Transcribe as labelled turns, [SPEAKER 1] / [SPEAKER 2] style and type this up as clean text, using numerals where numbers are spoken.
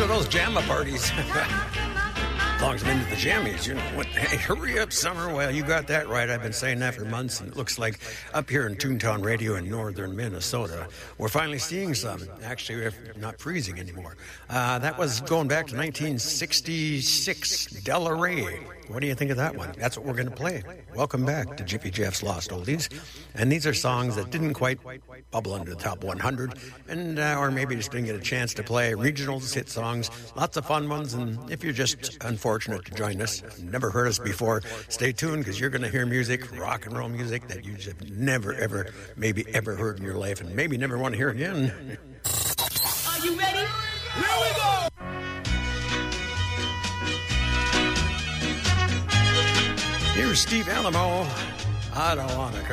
[SPEAKER 1] of those jamma parties. As long as I'm into the jammies, you know what? Hey, hurry up, summer. Well, you got that right. I've been saying that for months, and it looks like up here in Toontown Radio in northern Minnesota, we're finally seeing some. Actually, we're not freezing anymore. That was going back to 1966, Della Ray. What do you think of that one? That's what we're going to play. Welcome back to Jippy Jeff's Lost Oldies. And these are songs that didn't quite bubble into the top 100, and or maybe just didn't get a chance to play regionals, hit songs, lots of fun ones. And if you're just unfortunate to join us, never heard us before, stay tuned, because you're going to hear music, rock and roll music, that you just have never, ever, maybe ever heard in your life, and maybe never want to hear again.
[SPEAKER 2] Are you ready? Here we go!
[SPEAKER 1] Here's Steve Alamo. I don't want to